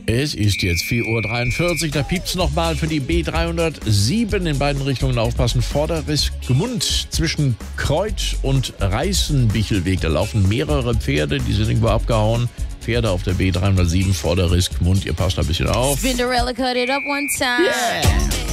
Es ist jetzt 4:43 Uhr, da piept's nochmal für die B307 in beiden Richtungen aufpassen. Vorderriss Gmund zwischen Kreuth und Reißenbichelweg. Da laufen mehrere Pferde, die sind irgendwo abgehauen. Pferde auf der B307, Vorderriss Gmund, ihr passt da ein bisschen auf. Cinderella cut it up one time. Yeah.